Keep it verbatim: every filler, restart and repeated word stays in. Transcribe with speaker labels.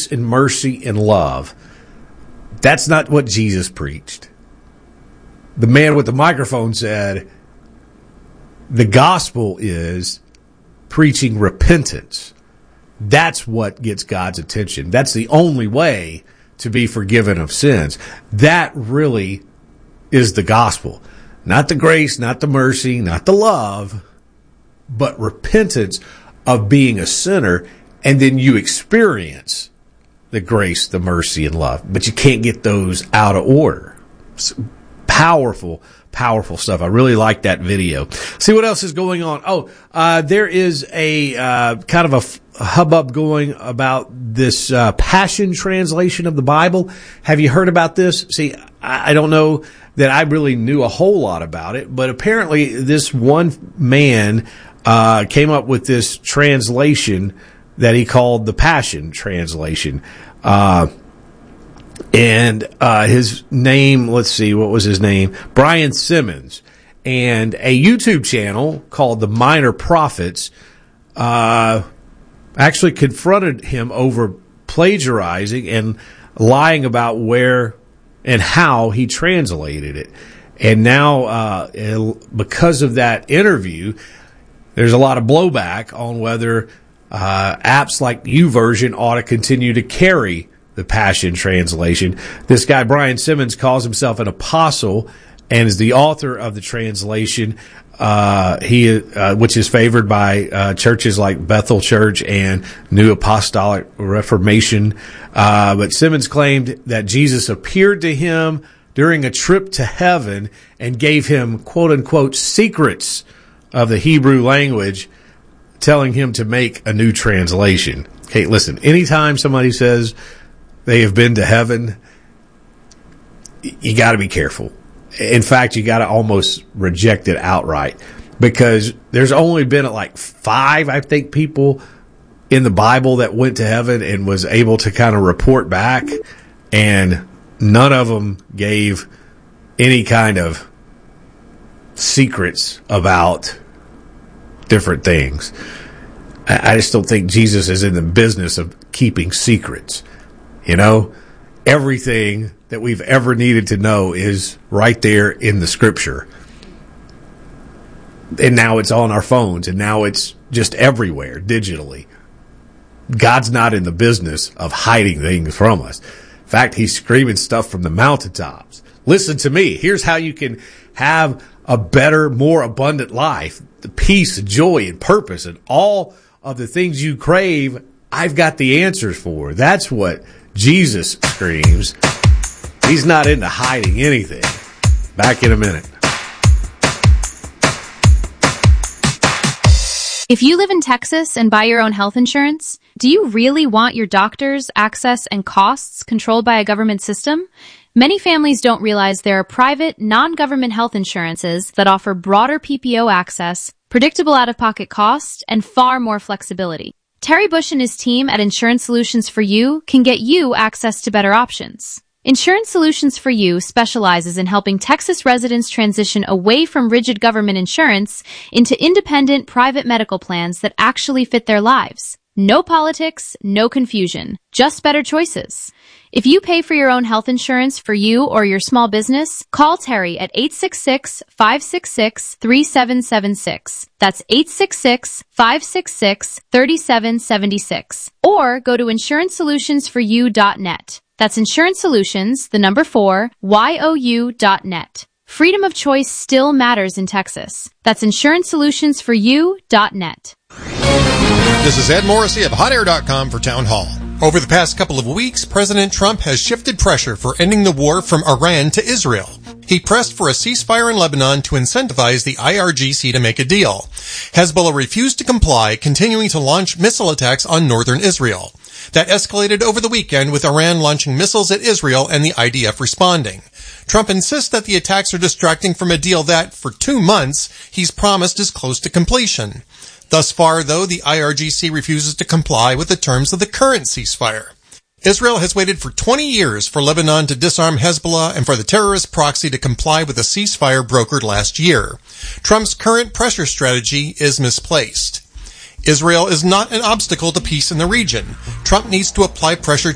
Speaker 1: grace and mercy and love. That's not what Jesus preached. The man with the microphone said, the gospel is preaching repentance. That's what gets God's attention. That's the only way to be forgiven of sins. That really is the gospel. Not the grace, not the mercy, not the love, but repentance of being a sinner, and then you experience the grace, the mercy, and love. But you can't get those out of order. It's powerful, powerful stuff. I really like that video. See what else is going on. Oh, uh, there is a uh, kind of a, f- a hubbub going about this uh, Passion translation of the Bible. Have you heard about this? See, I, I don't know that I really knew a whole lot about it, but apparently this one man uh, came up with this translation that he called the Passion Translation. Uh, and, uh, his name, let's see, what was his name? Brian Simmons. And a YouTube channel called The Minor Prophets, uh, actually confronted him over plagiarizing and lying about where and how he translated it. And now, uh, because of that interview, there's a lot of blowback on whether Uh, apps like YouVersion ought to continue to carry the Passion Translation. This guy, Brian Simmons, calls himself an apostle and is the author of the translation, uh, he, uh, which is favored by, uh, churches like Bethel Church and New Apostolic Reformation. Uh, but Simmons claimed that Jesus appeared to him during a trip to heaven and gave him quote unquote secrets of the Hebrew language, telling him to make a new translation. Hey, listen, anytime somebody says they have been to heaven, you got to be careful. In fact, you got to almost reject it outright, because there's only been like five, I think, people in the Bible that went to heaven and was able to kind of report back, and none of them gave any kind of secrets about different things. I just don't think Jesus is in the business of keeping secrets. You know, everything that we've ever needed to know is right there in the scripture. And now it's on our phones, and now it's just everywhere digitally. God's not in the business of hiding things from us. In fact, he's screaming stuff from the mountaintops. Listen to me. Here's how you can have a better, more abundant life. The peace, joy, and purpose, and all of the things you crave, I've got the answers for. That's what Jesus screams. He's not into hiding anything. Back in a minute.
Speaker 2: If you live in Texas and buy your own health insurance, do you really want your doctors, access, and costs controlled by a government system? Many families don't realize there are private, non-government health insurances that offer broader P P O access, predictable out-of-pocket costs, and far more flexibility. Terry Bush and his team at Insurance Solutions for You can get you access to better options. Insurance Solutions for You specializes in helping Texas residents transition away from rigid government insurance into independent private medical plans that actually fit their lives. No politics, no confusion, just better choices. If you pay for your own health insurance for you or your small business, call Terry at eight six six, five six six, three seven seven six. That's eight six six, five six six, three seven seven six. Or go to insurance solutions for you dot net. That's Insurance Solutions, the number four, Y O U dot net. Freedom of choice still matters in Texas. That's insurance solutions for you dot net.
Speaker 3: This is Ed Morrissey of hot air dot com for Town Hall. Over the past couple of weeks, President Trump has shifted pressure for ending the war from Iran to Israel. He pressed for a ceasefire in Lebanon to incentivize the I R G C to make a deal. Hezbollah refused to comply, continuing to launch missile attacks on northern Israel. That escalated over the weekend, with Iran launching missiles at Israel and the I D F responding. Trump insists that the attacks are distracting from a deal that, for two months, he's promised is close to completion. Thus far, though, the I R G C refuses to comply with the terms of the current ceasefire. Israel has waited for twenty years for Lebanon to disarm Hezbollah and for the terrorist proxy to comply with a ceasefire brokered last year. Trump's current pressure strategy is misplaced. Israel is not an obstacle to peace in the region. Trump needs to apply pressure